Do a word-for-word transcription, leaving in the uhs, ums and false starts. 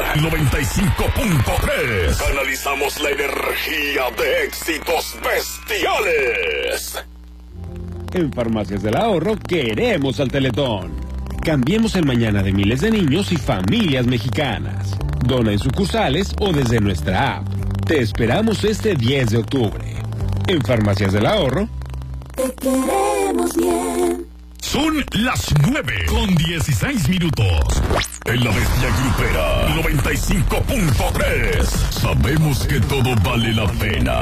noventa y cinco punto tres. Canalizamos la energía de éxitos bestiales. En Farmacias del Ahorro queremos al Teletón. Cambiemos el mañana de miles de niños y familias mexicanas. Dona en sucursales o desde nuestra app. Te esperamos este diez de octubre. En Farmacias del Ahorro. Te queremos bien. Son las nueve con dieciséis minutos. En la Bestia Grupera noventa y cinco punto tres. Sabemos que todo vale la pena.